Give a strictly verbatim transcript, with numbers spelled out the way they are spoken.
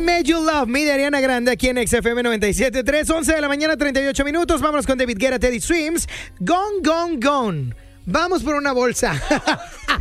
Made You Love Me de Ariana Grande aquí en X F M noventa y siete punto tres, once de la mañana, treinta y ocho minutos. Vámonos con David Guetta, Teddy Swims. Gone, gone, gone. Vamos por una bolsa.